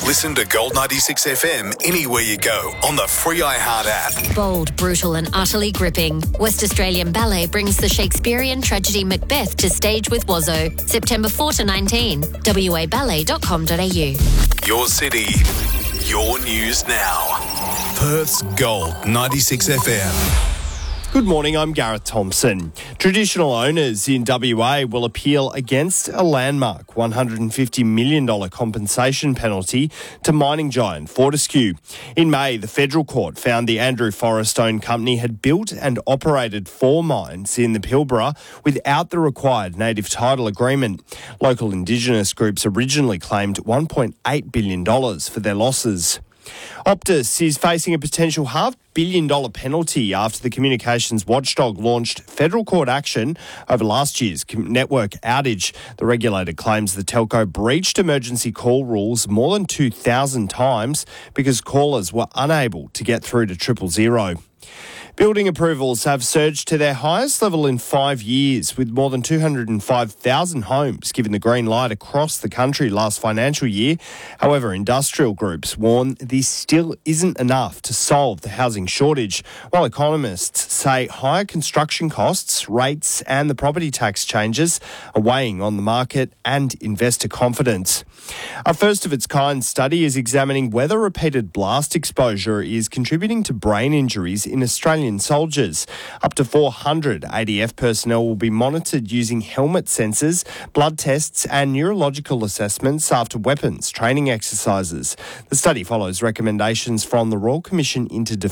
Listen to Gold 96 FM anywhere you go on the free iHeart app. Bold, brutal and utterly gripping. West Australian Ballet brings the Shakespearean tragedy Macbeth to stage with Wazzo, September 4 to 19. waballet.com.au. Your city, your news now. Perth's Gold 96 FM. Good morning, I'm Gareth Thompson. Traditional owners in WA will appeal against a landmark $150 million compensation penalty to mining giant Fortescue. In May, the federal court found the Andrew Forrest-owned company had built and operated 4 mines in the Pilbara without the required native title agreement. Local Indigenous groups originally claimed $1.8 billion for their losses. Optus is facing a potential $500 million penalty after the communications watchdog launched federal court action over last year's network outage. The regulator claims the telco breached emergency call rules more than 2,000 times because callers were unable to get through to 000. Building approvals have surged to their highest level in 5 years, with more than 205,000 homes given the green light across the country last financial year. However, industrial groups warn this still isn't enough to solve the housing shortage, while economists say higher construction costs, rates and the property tax changes are weighing on the market and investor confidence. A first-of-its-kind study is examining whether repeated blast exposure is contributing to brain injuries in Australian soldiers. Up to 400 ADF personnel will be monitored using helmet sensors, blood tests and neurological assessments after weapons training exercises. The study follows recommendations from the Royal Commission into